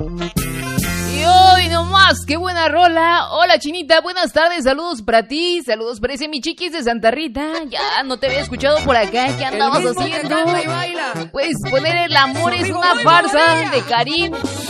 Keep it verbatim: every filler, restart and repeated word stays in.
Y hoy nomás, qué buena rola. Hola Chinita, buenas tardes, saludos para ti, saludos para ese mi chiquis de Santa Rita. Ya no te había escuchado por acá, ¿qué andabas haciendo? Y baila. Pues poner el amor es una farsa de Karim